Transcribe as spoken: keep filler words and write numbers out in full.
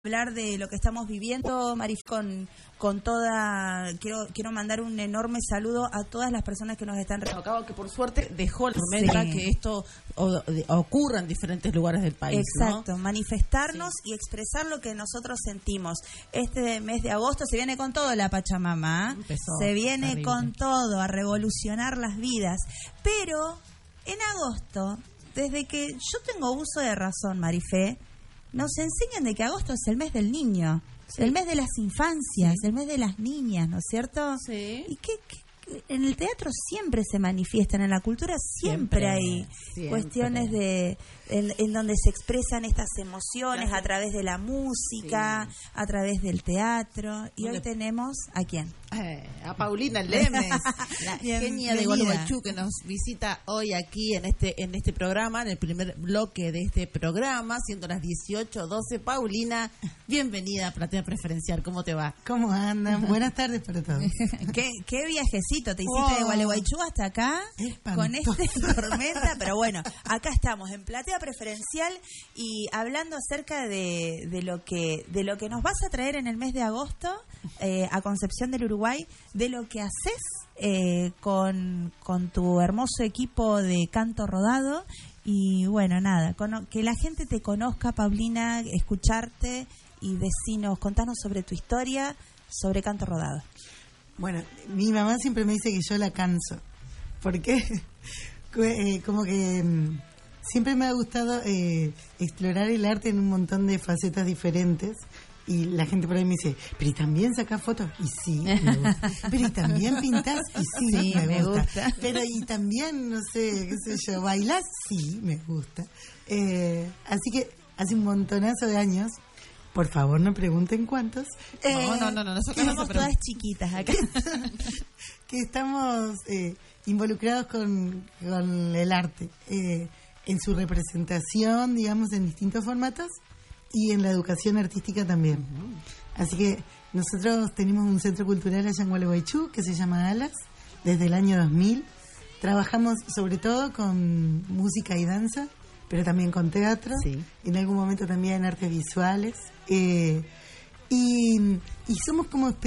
hablar de lo que estamos viviendo, Marif, con, con toda... Quiero quiero mandar un enorme saludo a todas las personas que nos están... Acabo que por suerte dejó la tormenta, sí, que esto o, de, ocurra en diferentes lugares del país. Exacto, ¿no? Manifestarnos, sí, y expresar lo que nosotros sentimos. Este mes de agosto se viene con todo la Pachamama, Empezó, se viene terrible. con todo a revolucionar las vidas, pero en agosto, desde que yo tengo uso de razón, Marifé, nos enseñan de que agosto es el mes del niño, sí, el mes de las infancias, sí, el mes de las niñas, ¿no es cierto? Sí. ¿Y qué, qué en el teatro siempre se manifiestan, en la cultura siempre, siempre hay siempre. cuestiones de en, en donde se expresan estas emociones, claro, a través de la música, sí, a través del teatro. Y ¿dónde? Hoy tenemos ¿a quién? Eh, a Paulina Lemes, la genia de Gualeguaychú, que nos visita hoy aquí en este en este programa, en el primer bloque de este programa, siendo las dieciocho doce. Paulina, bienvenida a Platea Preferencial. ¿Cómo te va? ¿Cómo andan? Buenas tardes para todos. ¿Qué, qué viajecito te hiciste, oh, de Gualeguaychú hasta acá, espantoso, con esta tormenta? Pero bueno, acá estamos en Platea Preferencial y hablando acerca de, de lo que de lo que nos vas a traer en el mes de agosto eh, a Concepción del Uruguay, de lo que haces eh, con, con tu hermoso equipo de canto rodado. Y bueno, nada, con, que la gente te conozca, Paulina, escucharte y decinos, contanos sobre tu historia sobre canto rodado. Bueno, mi mamá siempre me dice que yo la canso, porque eh, como que mm, siempre me ha gustado eh, explorar el arte en un montón de facetas diferentes. Y la gente por ahí me dice, pero ¿y también sacás fotos? Y sí, me gusta. Pero ¿y también pintás? Y sí, sí me, me gusta. gusta. Pero ¿y también, no sé, qué sé yo, bailás? Sí, me gusta. Eh, así que hace un montonazo de años, por favor no pregunten cuántos. No, eh, no, no, no, nosotros que somos todas chiquitas acá. Que estamos eh, involucrados con, con el arte, eh, en su representación, digamos, en distintos formatos, y en la educación artística también. Así que nosotros tenemos un centro cultural allá en Gualeguaychú que se llama Alas, desde el año dos mil. Trabajamos sobre todo con música y danza, pero también con teatro, sí, en algún momento también en artes visuales. Eh, y, y somos como